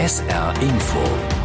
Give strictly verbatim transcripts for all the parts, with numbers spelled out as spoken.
S R Info.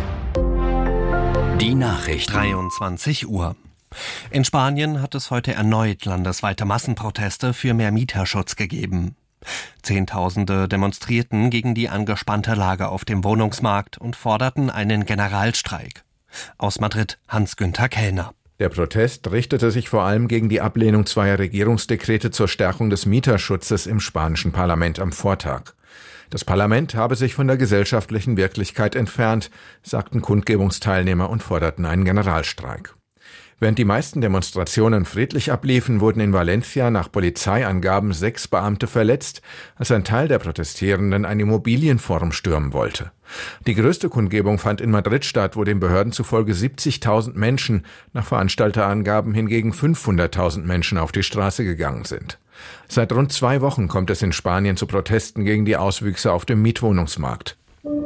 Die Nachricht. dreiundzwanzig Uhr. In Spanien hat es heute erneut landesweite Massenproteste für mehr Mieterschutz gegeben. Zehntausende demonstrierten gegen die angespannte Lage auf dem Wohnungsmarkt und forderten einen Generalstreik. Aus Madrid Hans-Günther Kellner. Der Protest richtete sich vor allem gegen die Ablehnung zweier Regierungsdekrete zur Stärkung des Mieterschutzes im spanischen Parlament am Vortag. Das Parlament habe sich von der gesellschaftlichen Wirklichkeit entfernt, sagten Kundgebungsteilnehmer und forderten einen Generalstreik. Während die meisten Demonstrationen friedlich abliefen, wurden in Valencia nach Polizeiangaben sechs Beamte verletzt, als ein Teil der Protestierenden ein Immobilienforum stürmen wollte. Die größte Kundgebung fand in Madrid statt, wo den Behörden zufolge siebzigtausend Menschen, nach Veranstalterangaben hingegen fünfhunderttausend Menschen auf die Straße gegangen sind. Seit rund zwei Wochen kommt es in Spanien zu Protesten gegen die Auswüchse auf dem Mietwohnungsmarkt.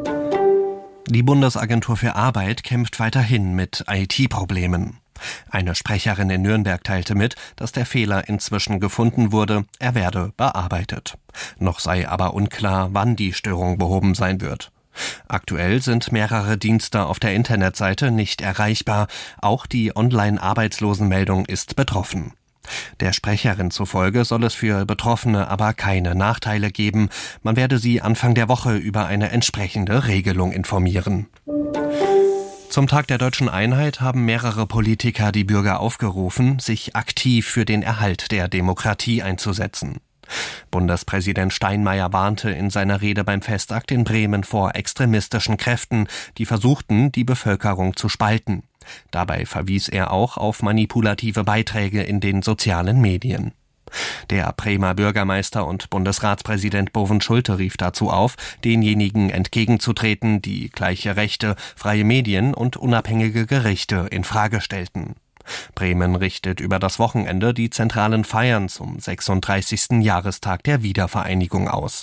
Die Bundesagentur für Arbeit kämpft weiterhin mit I T-Problemen. Eine Sprecherin in Nürnberg teilte mit, dass der Fehler inzwischen gefunden wurde, er werde bearbeitet. Noch sei aber unklar, wann die Störung behoben sein wird. Aktuell sind mehrere Dienste auf der Internetseite nicht erreichbar, auch die Online-Arbeitslosenmeldung ist betroffen. Der Sprecherin zufolge soll es für Betroffene aber keine Nachteile geben. Man werde sie Anfang der Woche über eine entsprechende Regelung informieren. Zum Tag der Deutschen Einheit haben mehrere Politiker die Bürger aufgerufen, sich aktiv für den Erhalt der Demokratie einzusetzen. Bundespräsident Steinmeier warnte in seiner Rede beim Festakt in Bremen vor extremistischen Kräften, die versuchten, die Bevölkerung zu spalten. Dabei verwies er auch auf manipulative Beiträge in den sozialen Medien. Der Bremer Bürgermeister und Bundesratspräsident Bovenschulte rief dazu auf, denjenigen entgegenzutreten, die gleiche Rechte, freie Medien und unabhängige Gerichte in Frage stellten. Bremen richtet über das Wochenende die zentralen Feiern zum sechsunddreißigsten Jahrestag der Wiedervereinigung aus.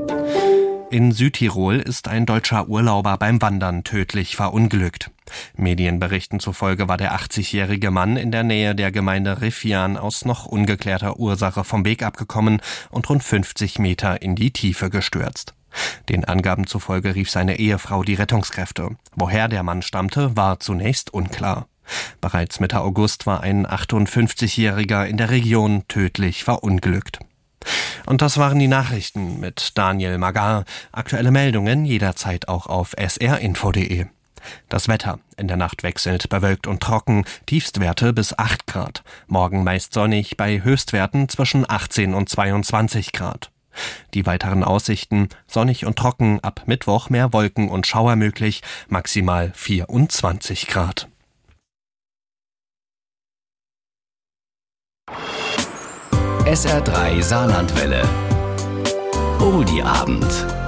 In Südtirol ist ein deutscher Urlauber beim Wandern tödlich verunglückt. Medienberichten zufolge war der achtzigjährige Mann in der Nähe der Gemeinde Riffian aus noch ungeklärter Ursache vom Weg abgekommen und rund fünfzig Meter in die Tiefe gestürzt. Den Angaben zufolge rief seine Ehefrau die Rettungskräfte. Woher der Mann stammte, war zunächst unklar. Bereits Mitte August war ein achtundfünfzigjähriger in der Region tödlich verunglückt. Und das waren die Nachrichten mit Daniel Magar. Aktuelle Meldungen jederzeit auch auf s r info punkt d e. Das Wetter: In der Nacht wechselnd bewölkt und trocken, Tiefstwerte bis acht Grad. Morgen meist sonnig bei Höchstwerten zwischen achtzehn und zweiundzwanzig Grad. Die weiteren Aussichten: sonnig und trocken, ab Mittwoch mehr Wolken und Schauer möglich, maximal vierundzwanzig Grad. S R drei Saarlandwelle. Oldie Abend.